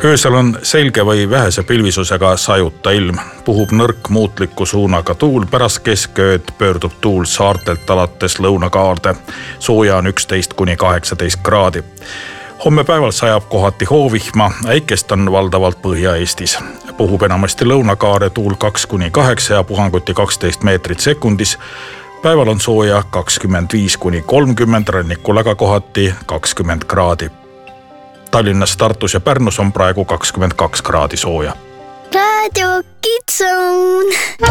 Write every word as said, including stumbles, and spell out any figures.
Öösel on selge või vähese pilvisusega sajuta ilm. Puhub nõrk muutliku suunaga tuul, pärast keskööd pöördub tuul saartelt alates lõunakaarde. Sooja on üksteist kuni kaheksateist kraadi. Homme päeval sajab kohati hoovihma, äikest on valdavalt Põhja-Eestis. Puhub enamasti lõunakaare tuul kaks kuni kaheksa ja puhanguti kaksteist meetrit sekundis. Päeval on sooja kakskümmend viis kuni kolmkümmend, rannikul aga kohati kakskümmend kraadi. Tallinnas, Tartus ja Pärnus on praegu kakskümmend kaks kraadi sooja. Raadio Kitsun.